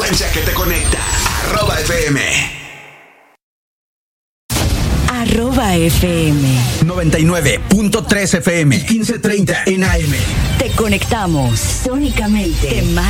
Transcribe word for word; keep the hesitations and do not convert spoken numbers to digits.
frecuencia que te conecta. Arroba F M. Arroba F M. noventa y nueve punto tres F M. quince treinta en A M. Te conectamos sónicamente. Te